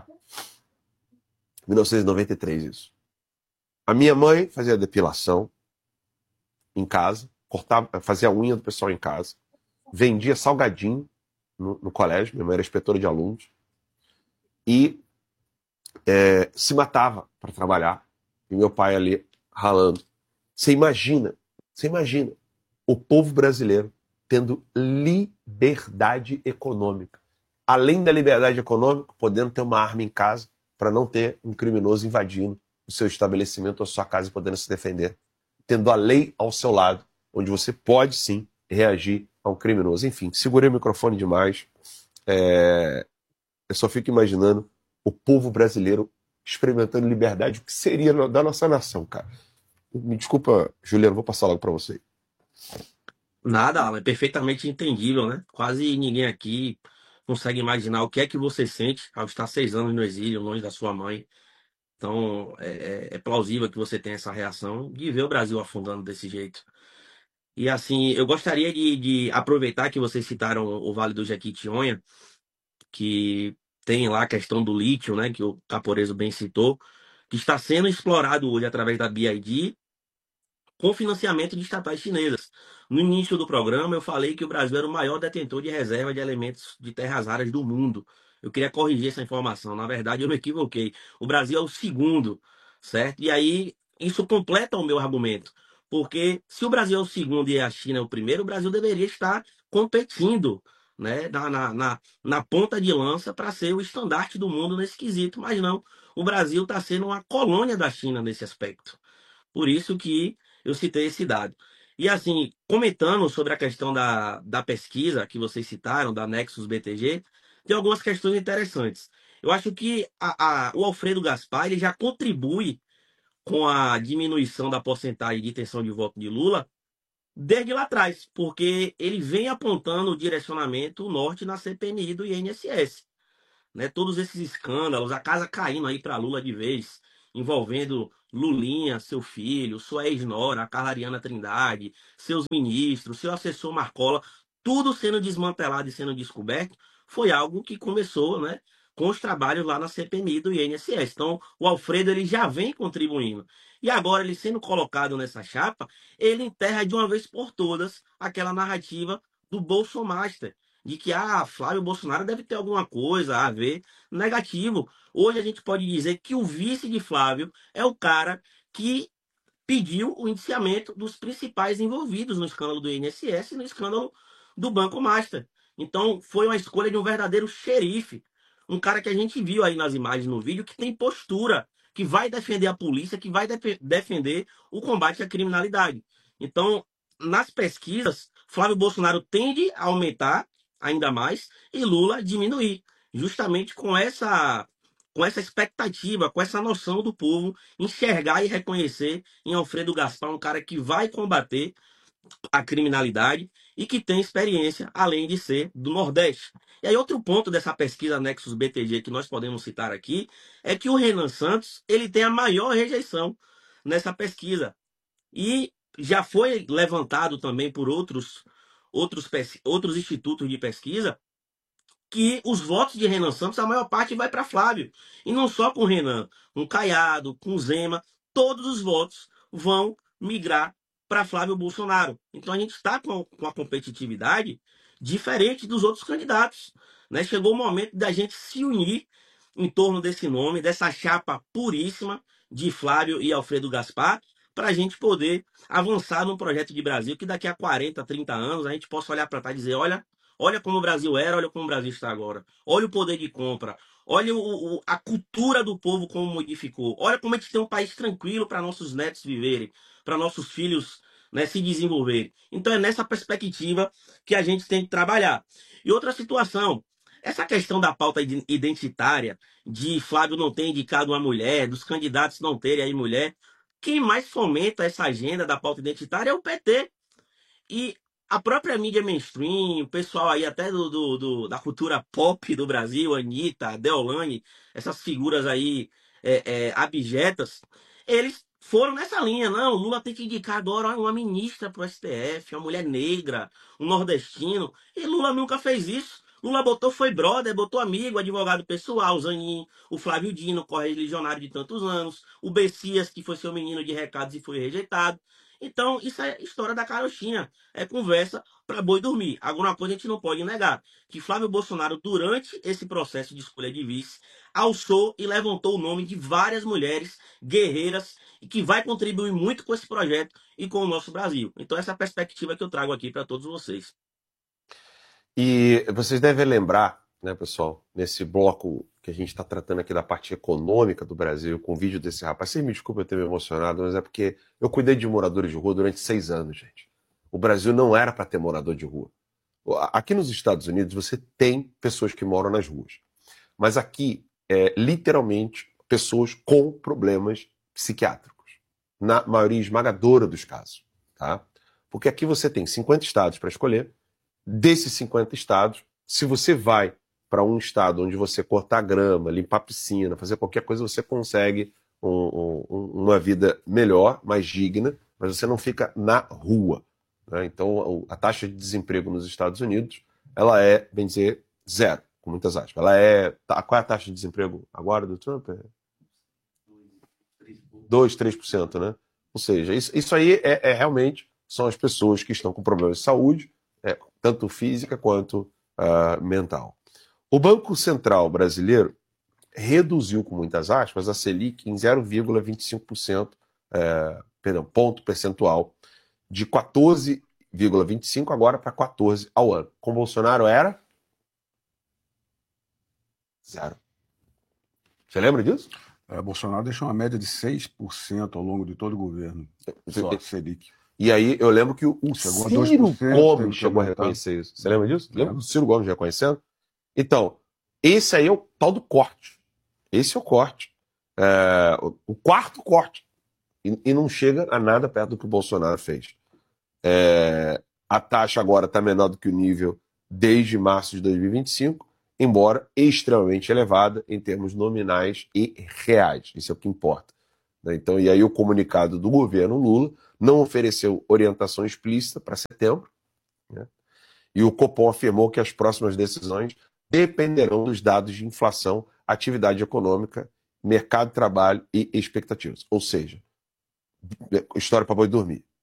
1993 isso. A minha mãe fazia depilação em casa, fazia a unha do pessoal em casa, vendia salgadinho no colégio, minha mãe era inspetora de alunos, e se matava para trabalhar, e meu pai ali ralando. Você imagina o povo brasileiro tendo liberdade econômica. Além da liberdade econômica, podendo ter uma arma em casa para não ter um criminoso invadindo o seu estabelecimento ou a sua casa e podendo se defender. Tendo a lei ao seu lado, onde você pode sim reagir a um criminoso. Enfim, segurei o microfone demais. Eu só fico imaginando o povo brasileiro experimentando liberdade, o que seria da nossa nação, cara. Me desculpa, Juliano, vou passar logo para você. Nada, Alan, é perfeitamente entendível, né? Quase ninguém aqui consegue imaginar o que é que você sente ao estar 6 anos no exílio, longe da sua mãe. Então, é plausível que você tenha essa reação de ver o Brasil afundando desse jeito. E assim, eu gostaria de aproveitar que vocês citaram o Vale do Jequitinhonha, que tem lá a questão do lítio, né, que o Caporeso bem citou, que está sendo explorado hoje através da BID com financiamento de estatais chinesas. No início do programa, eu falei que o Brasil era o maior detentor de reserva de elementos de terras raras do mundo. Eu queria corrigir essa informação. Na verdade, eu me equivoquei. O Brasil é o segundo, certo? E aí, isso completa o meu argumento. Porque se o Brasil é o segundo e a China é o primeiro, o Brasil deveria estar competindo, né, na ponta de lança para ser o estandarte do mundo nesse quesito. Mas não, o Brasil está sendo uma colônia da China nesse aspecto. Por isso que eu citei esse dado. E assim, comentando sobre a questão da pesquisa que vocês citaram, da Nexus BTG, tem algumas questões interessantes. Eu acho que o Alfredo Gaspar ele já contribui com a diminuição da porcentagem de intenção de voto de Lula desde lá atrás, porque ele vem apontando o direcionamento norte na CPMI do INSS, né? Todos esses escândalos, a casa caindo aí para Lula de vez, envolvendo Lulinha, seu filho, sua ex-nora, a Carla Ariana Trindade, seus ministros, seu assessor Marcola, tudo sendo desmantelado e sendo descoberto, foi algo que começou, né, com os trabalhos lá na CPMI do INSS. Então, o Alfredo ele já vem contribuindo. E agora, ele sendo colocado nessa chapa, ele enterra de uma vez por todas aquela narrativa do Bolsomaster, de que Flávio Bolsonaro deve ter alguma coisa a ver. Negativo. Hoje a gente pode dizer que o vice de Flávio é o cara que pediu o indiciamento dos principais envolvidos no escândalo do INSS e no escândalo do Banco Master. Então, foi uma escolha de um verdadeiro xerife. Um cara que a gente viu aí nas imagens no vídeo que tem postura, que vai defender a polícia, que vai defender o combate à criminalidade. Então, nas pesquisas, Flávio Bolsonaro tende a aumentar ainda mais e Lula diminuir, justamente com essa expectativa, com essa noção do povo enxergar e reconhecer em Alfredo Gaspar um cara que vai combater a criminalidade e que tem experiência, além de ser do Nordeste. E aí outro ponto dessa pesquisa Nexus BTG que nós podemos citar aqui é que o Renan Santos ele tem a maior rejeição nessa pesquisa. E já foi levantado também por outros institutos de pesquisa que os votos de Renan Santos, a maior parte vai para Flávio. E não só com Renan, com Caiado, com Zema, todos os votos vão migrar para Flávio Bolsonaro. Então a gente está com a competitividade diferente dos outros candidatos, né? Chegou o momento da gente se unir em torno desse nome, dessa chapa puríssima de Flávio e Alfredo Gaspar, para a gente poder avançar num projeto de Brasil que daqui a 40, 30 anos a gente possa olhar para trás e dizer, olha como o Brasil era, olha como o Brasil está agora. Olha o poder de compra. Olha a cultura do povo como modificou. Olha como a gente tem um país tranquilo para nossos netos viverem, para nossos filhos, né, se desenvolverem. Então é nessa perspectiva que a gente tem que trabalhar. E outra situação, essa questão da pauta identitária, de Flávio não ter indicado uma mulher, dos candidatos não terem aí mulher, quem mais fomenta essa agenda da pauta identitária é o PT. E a própria mídia mainstream, o pessoal aí até da cultura pop do Brasil, Anitta, Deolane, essas figuras aí abjetas, eles foram nessa linha. Não, Lula tem que indicar agora uma ministra para o STF, uma mulher negra, um nordestino. E Lula nunca fez isso. Lula foi brother, botou amigo, advogado pessoal, Zanin, o Flávio Dino, correligionário de tantos anos, o Bessias, que foi seu menino de recados e foi rejeitado. Então, isso é história da carochinha. É conversa para boi dormir. Alguma coisa a gente não pode negar. Que Flávio Bolsonaro, durante esse processo de escolha de vice, alçou e levantou o nome de várias mulheres guerreiras e que vai contribuir muito com esse projeto e com o nosso Brasil. Então, essa é a perspectiva que eu trago aqui para todos vocês. E vocês devem lembrar, né, pessoal, nesse bloco que a gente está tratando aqui da parte econômica do Brasil, com o vídeo desse rapaz. Vocês me desculpem eu ter me emocionado, mas é porque eu cuidei de moradores de rua durante 6 anos, gente. O Brasil não era para ter morador de rua. Aqui nos Estados Unidos você tem pessoas que moram nas ruas. Mas aqui é literalmente pessoas com problemas psiquiátricos. Na maioria esmagadora dos casos. Tá? Porque aqui você tem 50 estados para escolher. Desses 50 estados, se você vai para um estado onde você cortar grama, limpar piscina, fazer qualquer coisa, você consegue uma vida melhor, mais digna, mas você não fica na rua. Né? Então, a taxa de desemprego nos Estados Unidos, ela é, bem dizer, zero, com muitas aspas. Qual é a taxa de desemprego agora do Trump? 2, 3%, né? Ou seja, isso aí realmente são as pessoas que estão com problemas de saúde, tanto física quanto mental. O Banco Central brasileiro reduziu, com muitas aspas, a Selic em 0,25%, ponto percentual, de 14,25% agora para 14% ao ano. Com Bolsonaro era 0. Você lembra disso? Bolsonaro deixou uma média de 6% ao longo de todo o governo. Só Selic. E aí eu lembro que o Ciro Gomes chegou a reconhecer isso. Você lembra disso? Lembra do Ciro Gomes reconhecendo? Então, Esse aí é o tal do corte. Esse é o corte. O quarto corte. E não chega a nada perto do que o Bolsonaro fez. A taxa agora está menor do que o nível desde março de 2025, embora extremamente elevada em termos nominais e reais. Isso é o que importa. Então, e aí o comunicado do governo Lula não ofereceu orientação explícita para setembro, né? E o Copom afirmou que as próximas decisões dependerão dos dados de inflação, atividade econômica, mercado de trabalho e expectativas. Ou seja, história para boi dormir.